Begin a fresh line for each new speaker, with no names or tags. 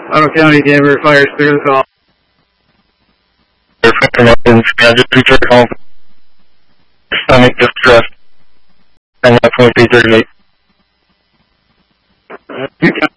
Ottawa County, Denver, fires through the call.
Just returned home. Stomach distress. And that's 2338.